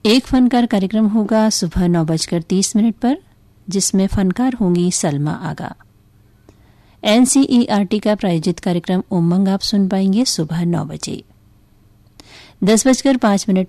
एक फनकार कार्यक्रम होगा सुबह 9:30 पर, जिसमें फनकार होंगी सलमा आगा। NCERT का प्रायोजित कार्यक्रम उमंग आप सुन पाएंगे सुबह 9 बजे। 10:05